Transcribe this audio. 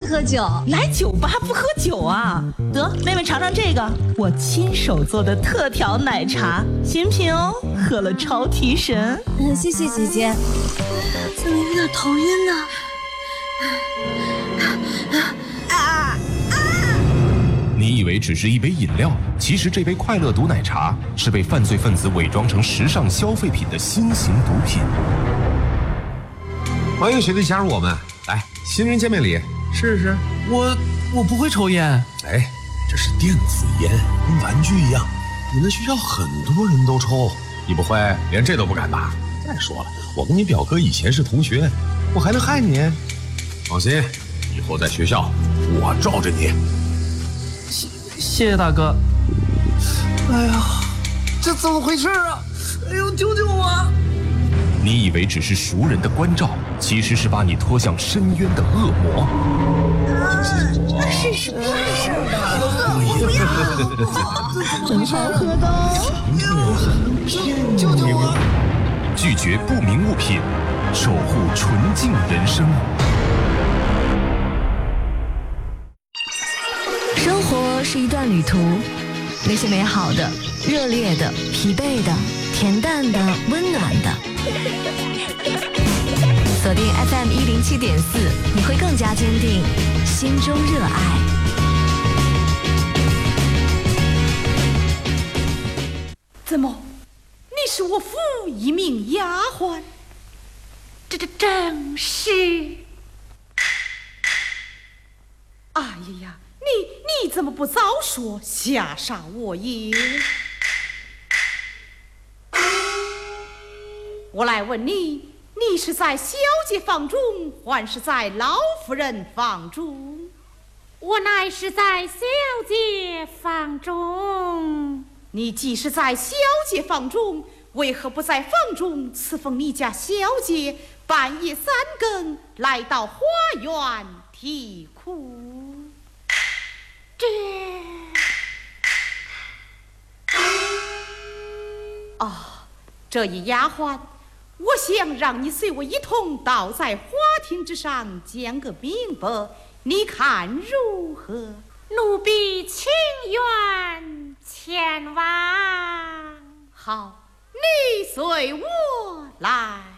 喝酒。 来酒吧不喝酒啊？得，妹妹尝尝这个，我亲手做的特调奶茶，新品哦，喝了超提神。 谢谢姐姐。怎么有点头晕呢？ 你以为只是一杯饮料，其实这杯快乐毒奶茶是被犯罪分子伪装成时尚消费品的新型毒品。 欢迎学弟加入我们，来，新人见面礼，试试。 我不会抽烟。 哎，这是电子烟，跟玩具一样，你们学校很多人都抽，你不会连这都不敢吧？再说了，我跟你表哥以前是同学，我还能害你？放心，以后在学校我罩着你。 谢谢大哥。哎呀，这怎么回事啊？哎呦，救救我！ 你以为只是熟人的关照，其实是把你拖向深渊的恶魔。 是什么事儿很好喝的哦。 救救我！ 拒绝不明物品，守护纯净人生。 生活是一段旅途，那些美好的、热烈的、疲惫的、恬淡的、温暖的。锁定 FM107.4，你会更加坚定心中热爱。 怎么，你是我府一名丫鬟？这正是。哎呀，你怎么不早说，吓杀我也？我来问你，你是在小姐房中，还是在老夫人房中？ 我乃是在小姐房中。 你既是在小姐房中，为何不在房中伺奉你家小姐半夜3更来到花园啼哭？这一丫鬟，我想让你随我一同到在花厅之上讲个明白，你看如何？ 奴婢情愿前往。 好，你随我来。